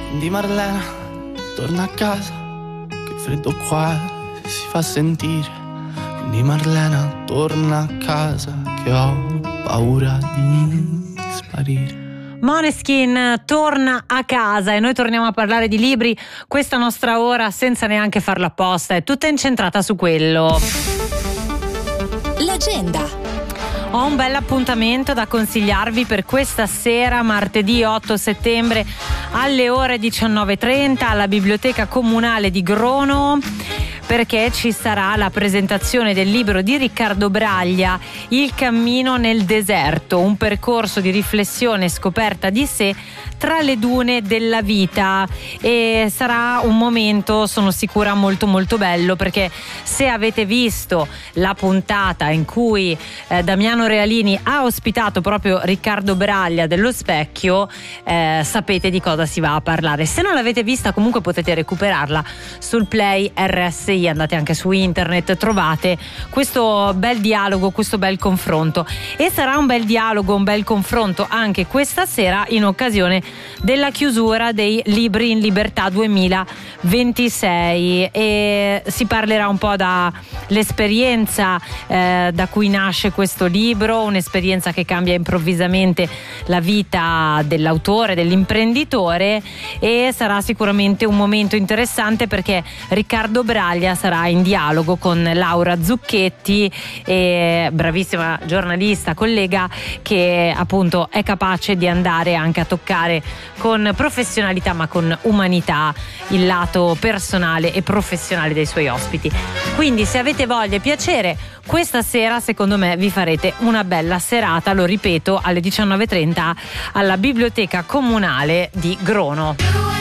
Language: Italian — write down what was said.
Quindi Marlena, torna a casa, che il freddo qua si fa sentire. Quindi Marlena, torna a casa, che ho paura di sparire. Måneskin torna a casa e noi torniamo a parlare di libri. Questa nostra ora, senza neanche farlo apposta, è tutta incentrata su quello. L'agenda. Ho un bel appuntamento da consigliarvi per questa sera, martedì 8 settembre alle ore 19:30 alla Biblioteca Comunale di Grono, perché ci sarà la presentazione del libro di Riccardo Braglia, Il cammino nel deserto, un percorso di riflessione e scoperta di sé tra le dune della vita, e sarà un momento, sono sicura, molto molto bello, perché se avete visto la puntata in cui Damiano Realini ha ospitato proprio Riccardo Braglia dello Specchio, sapete di cosa si va a parlare. Se non l'avete vista, comunque potete recuperarla sul Play RSI, andate anche su internet, trovate questo bel dialogo, questo bel confronto, e sarà un bel dialogo, un bel confronto anche questa sera in occasione della chiusura dei Libri in Libertà 2026, e si parlerà un po' dall'esperienza da cui nasce questo libro, un'esperienza che cambia improvvisamente la vita dell'autore, dell'imprenditore, e sarà sicuramente un momento interessante perché Riccardo Braglia sarà in dialogo con Laura Zucchetti, bravissima giornalista, collega, che appunto è capace di andare anche a toccare con professionalità ma con umanità il lato personale e professionale dei suoi ospiti. Quindi se avete voglia e piacere, questa sera secondo me vi farete una bella serata, lo ripeto, alle 19:30 alla Biblioteca Comunale di Grono.